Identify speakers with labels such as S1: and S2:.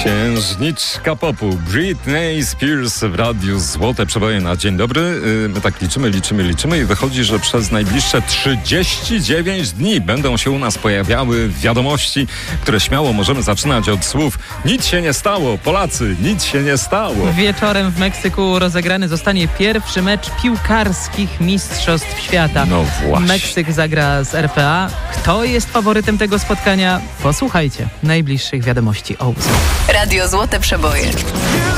S1: Księżniczka popu Britney Spears w radiu Złote Przeboje na dzień dobry. My tak liczymy i wychodzi, że przez najbliższe 39 dni będą się u nas pojawiały wiadomości, które śmiało możemy zaczynać od słów: nic się nie stało, Polacy, nic się nie stało.
S2: Wieczorem w Meksyku rozegrany zostanie pierwszy mecz piłkarskich Mistrzostw Świata.
S1: No właśnie.
S2: Meksyk zagra z RPA. Kto jest faworytem tego spotkania? Posłuchajcie najbliższych wiadomości o 8.
S3: Radio Złote Przeboje.